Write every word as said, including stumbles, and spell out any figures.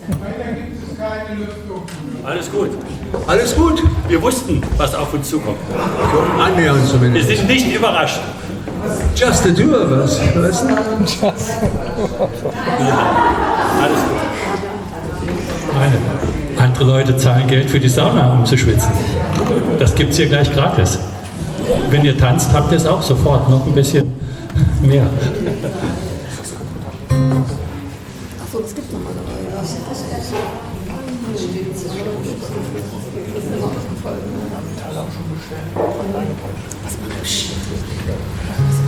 Alles gut. Alles gut? Wir wussten, was auf uns zukommt. Annähernd Wir zumindest. sind nicht überrascht. Just the two of us. Was? Alles gut. Meine, andere Leute zahlen Geld für die Sauna, um zu schwitzen. Das gibt es hier gleich gratis. Wenn ihr tanzt, habt ihr es auch sofort noch ein bisschen mehr. Achso, das gibt normalerweise. Was man